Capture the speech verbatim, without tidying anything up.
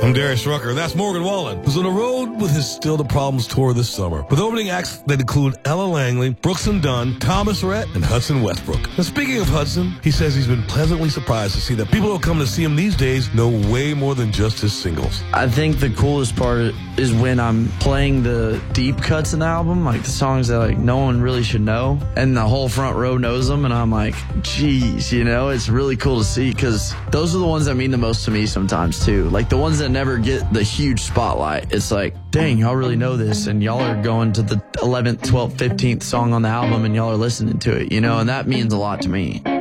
I'm Darius Rucker. That's Morgan Wallen, who's on the road with his Still the Problems tour this summer, with opening acts that include Ella Langley, Brooks and Dunn, Thomas Rhett, and Hudson Westbrook. Now, speaking of Hudson, he says he's been pleasantly surprised to see that people who come to see him these days know way more than just his singles. I think the coolest part is when I'm playing the deep cuts in the album, like the songs that like no one really should know, and the whole front row knows them, and I'm like, geez, you know, it's really cool to see, because those are the ones that mean the most to me sometimes too. Like the ones that never get the huge spotlight. It's like, dang, y'all really know this, and y'all are going to the eleventh, twelfth, fifteenth song on the album, and y'all are listening to it, you know, and that means a lot to me.